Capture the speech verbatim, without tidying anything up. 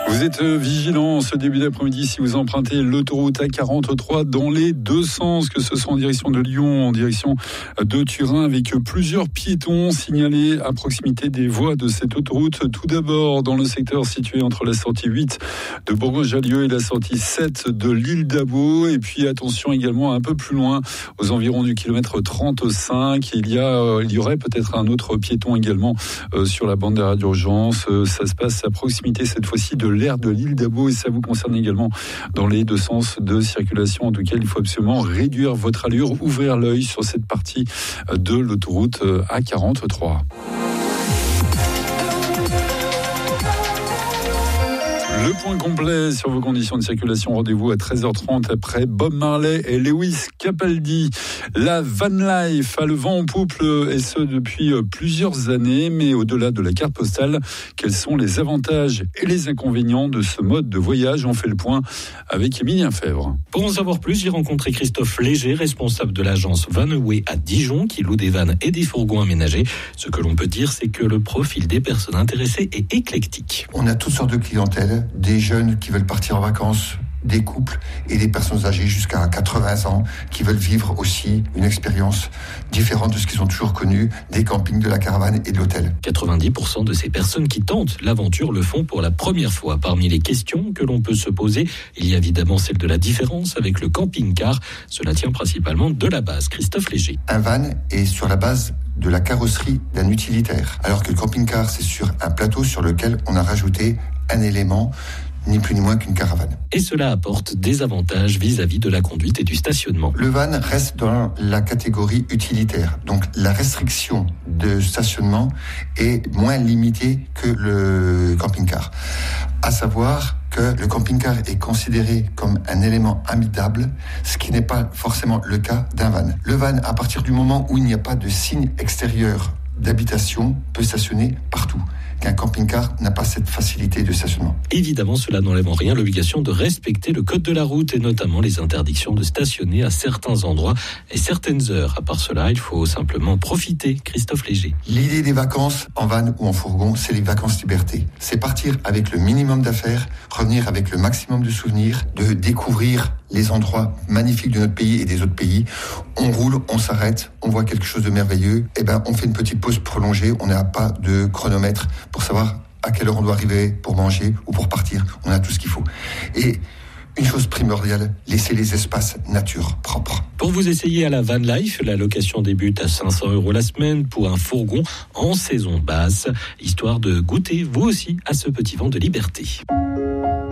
Vous êtes vigilants ce début d'après-midi si vous empruntez l'autoroute A quarante-trois dans les deux sens, que ce soit en direction de Lyon, en direction de Turin, avec plusieurs piétons signalés à proximité des voies de cette autoroute. Tout d'abord, dans le secteur situé entre la sortie huit de Bourgoin-Jallieu et la sortie sept de l'île d'Abo. Et puis attention également un peu plus loin, aux environs du kilomètre trente-cinq, il y a, il y aurait peut-être un autre piéton également euh, sur la bande d'arrêt d'urgence. Euh, ça se passe à proximité cette fois-ci de l'aire de l'île d'Abo et ça vous concerne également dans les deux sens de circulation. En tout cas, il faut absolument réduire votre allure, ouvrir l'œil sur cette partie de l'autoroute A quarante-trois. Le point complet sur vos conditions de circulation, rendez-vous à treize heures trente après Bob Marley et Lewis Capaldi. La van life a le vent en poupe et ce depuis plusieurs années, mais au-delà de la carte postale, quels sont les avantages et les inconvénients de ce mode de voyage? On fait le point avec Émilien Fèvre. Pour en savoir plus, j'ai rencontré Christophe Léger, responsable de l'agence Vanaway à Dijon, qui loue des vannes et des fourgons aménagés. Ce que l'on peut dire, c'est que le profil des personnes intéressées est éclectique. On a toutes sortes de clientèle, des jeunes qui veulent partir en vacances, des couples et des personnes âgées jusqu'à quatre-vingts ans qui veulent vivre aussi une expérience différente de ce qu'ils ont toujours connu des campings, de la caravane et de l'hôtel. quatre-vingt-dix pour cent de ces personnes qui tentent l'aventure le font pour la première fois. Parmi les questions que l'on peut se poser, il y a évidemment celle de la différence avec le camping-car. Cela tient principalement de la base. Christophe Léger. Un van est sur la base de la carrosserie d'un utilitaire, alors que le camping-car, c'est sur un plateau sur lequel on a rajouté un élément, ni plus ni moins qu'une caravane. Et cela apporte des avantages vis-à-vis de la conduite et du stationnement. Le van reste dans la catégorie utilitaire, donc la restriction de stationnement est moins limitée que le camping-car. À savoir que le camping-car est considéré comme un élément habitable, ce qui n'est pas forcément le cas d'un van. Le van, à partir du moment où il n'y a pas de signe extérieur d'habitation, peut stationner partout. Qu'un camping-car n'a pas cette facilité de stationnement. Évidemment, cela n'enlève en rien l'obligation de respecter le code de la route et notamment les interdictions de stationner à certains endroits et certaines heures. À part cela, il faut simplement profiter. Christophe Léger. L'idée des vacances en van ou en fourgon, c'est les vacances liberté. C'est partir avec le minimum d'affaires, revenir avec le maximum de souvenirs, de découvrir les endroits magnifiques de notre pays et des autres pays. On roule, on s'arrête, on voit quelque chose de merveilleux. Eh ben, on fait une petite pause prolongée. On n'a pas de chronomètre pour savoir à quelle heure on doit arriver pour manger ou pour partir. On a tout ce qu'il faut. Et une chose primordiale, laisser les espaces nature propres. Pour vous essayer à la van life, la location débute à cinq cents euros la semaine pour un fourgon en saison basse, histoire de goûter vous aussi à ce petit vent de liberté.